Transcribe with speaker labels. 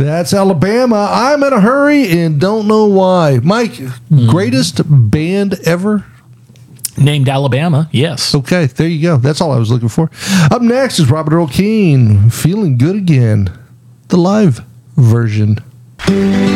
Speaker 1: That's Alabama. I'm in a hurry and don't know why. Mike, greatest band ever?
Speaker 2: Named Alabama, yes.
Speaker 1: Okay, there you go. That's all I was looking for. Up next is Robert Earl Keen, Feeling Good Again, the live version.